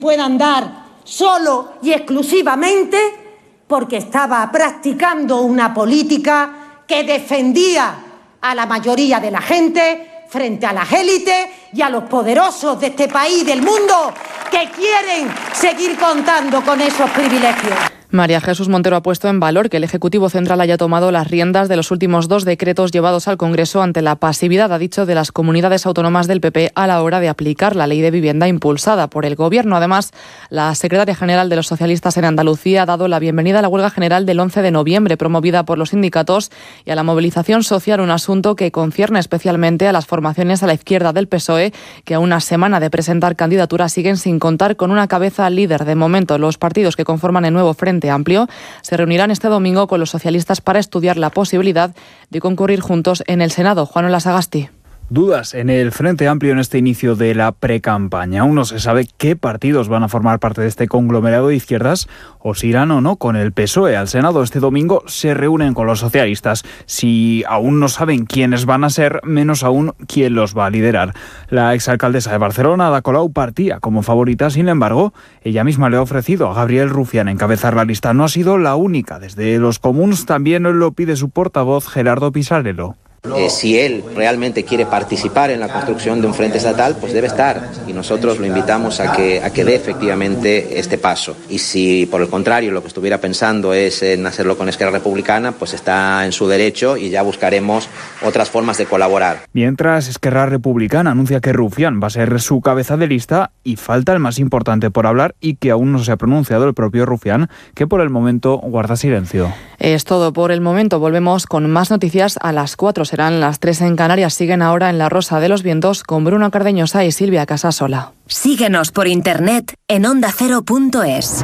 puede andar solo y exclusivamente porque estaba practicando una política que defendía a la mayoría de la gente frente a las élites y a los poderosos de este país y del mundo que quieren seguir contando con esos privilegios. María Jesús Montero ha puesto en valor que el Ejecutivo Central haya tomado las riendas de los últimos 2 decretos llevados al Congreso ante la pasividad, ha dicho, de las comunidades autónomas del PP a la hora de aplicar la ley de vivienda impulsada por el Gobierno. Además, la secretaria general de los socialistas en Andalucía ha dado la bienvenida a la huelga general del 11 de noviembre, promovida por los sindicatos, y a la movilización social, un asunto que concierne especialmente a las formaciones a la izquierda del PSOE, que a una semana de presentar candidaturas siguen sin contar con una cabeza líder. De momento, los partidos que conforman el nuevo Frente Amplio se reunirán este domingo con los socialistas para estudiar la posibilidad de concurrir juntos en el Senado. Juan Sagasti. Dudas en el Frente Amplio en este inicio de la precampaña. Aún no se sabe qué partidos van a formar parte de este conglomerado de izquierdas o si irán o no con el PSOE al Senado. Este domingo se reúnen con los socialistas. Si aún no saben quiénes van a ser, menos aún quién los va a liderar. La exalcaldesa de Barcelona, Ada Colau, partía como favorita. Sin embargo, ella misma le ha ofrecido a Gabriel Rufián encabezar la lista. No ha sido la única. Desde los comuns también lo pide su portavoz, Gerardo Pisarello. Si él realmente quiere participar en la construcción de un frente estatal, pues debe estar, y nosotros lo invitamos a que dé efectivamente este paso. Y si por el contrario lo que estuviera pensando es en hacerlo con Esquerra Republicana, pues está en su derecho y ya buscaremos otras formas de colaborar. Mientras, Esquerra Republicana anuncia que Rufián va a ser su cabeza de lista y falta el más importante por hablar y que aún no se ha pronunciado el propio Rufián, que por el momento guarda silencio. Es todo por el momento. Volvemos con más noticias a las 4. Serán las 3 en Canarias. Siguen ahora en La Rosa de los Vientos con Bruno Cardeñosa y Silvia Casasola. Síguenos por internet en ondacero.es.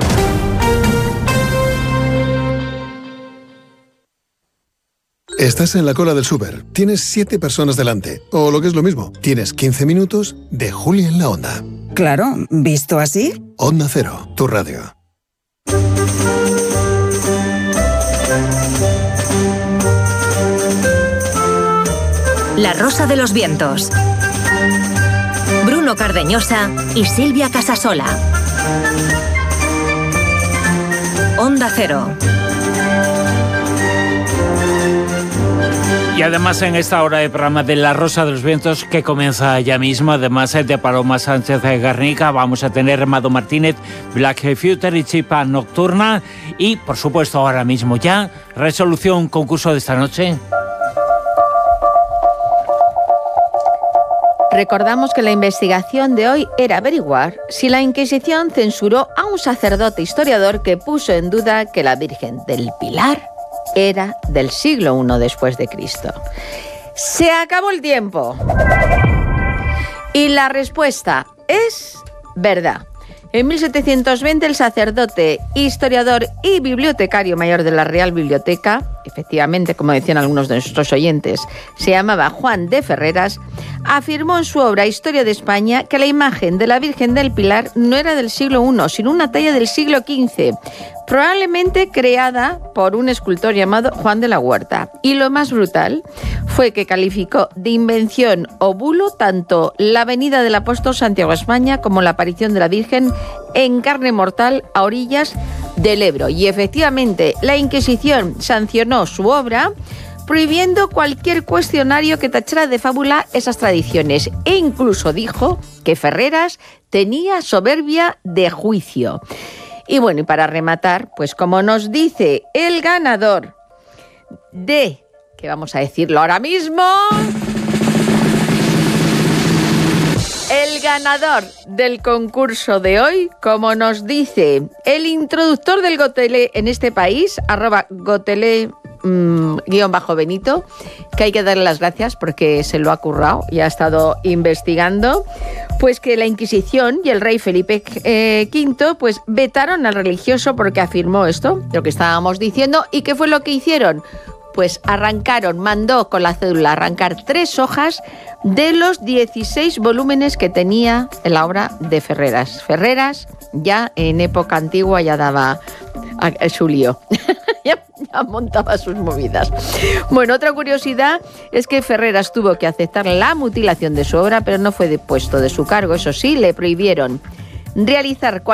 Estás en la cola del súper, tienes 7 personas delante, o lo que es lo mismo, tienes 15 minutos de Juli en la Onda. Claro, ¿visto así? Onda Cero, tu radio. La Rosa de los Vientos. Bruno Cardeñosa y Silvia Casasola. Onda Cero. Y además en esta hora de programa de La Rosa de los Vientos, que comienza ya mismo, además de Paloma Sánchez Garnica, vamos a tener Mado Martínez, Black Future y Chipa Nocturna. Y, por supuesto, ahora mismo ya, resolución concurso de esta noche. Recordamos que la investigación de hoy era averiguar si la Inquisición censuró a un sacerdote historiador que puso en duda que la Virgen del Pilar era del siglo I después de Cristo. Se acabó el tiempo. Y la respuesta es verdad. En 1720 el sacerdote, historiador y bibliotecario mayor de la Real Biblioteca, efectivamente, como decían algunos de nuestros oyentes, se llamaba Juan de Ferreras, afirmó en su obra Historia de España que la imagen de la Virgen del Pilar no era del siglo I, sino una talla del siglo XV, probablemente creada por un escultor llamado Juan de la Huerta. Y lo más brutal fue que calificó de invención o bulo tanto la venida del apóstol Santiago a España como la aparición de la Virgen en carne mortal a orillas del Ebro. Y efectivamente, la Inquisición sancionó su obra prohibiendo cualquier cuestionario que tachara de fábula esas tradiciones, e incluso dijo que Ferreras tenía soberbia de juicio. Y bueno, y para rematar, pues como nos dice el ganador de, que vamos a decirlo ahora mismo, el ganador del concurso de hoy, como nos dice el introductor del Gotelé en este país, @Gotelé _Benito, que hay que darle las gracias porque se lo ha currado y ha estado investigando, pues que la Inquisición y el rey Felipe V pues vetaron al religioso porque afirmó esto, lo que estábamos diciendo. ¿Y qué fue lo que hicieron? Pues mandó con la cédula arrancar 3 hojas de los 16 volúmenes que tenía en la obra de Ferreras. Ferreras ya en época antigua ya daba su lío. ya montaba sus movidas. Bueno, otra curiosidad es que Ferreras tuvo que aceptar la mutilación de su obra, pero no fue depuesto de su cargo. Eso sí, le prohibieron realizar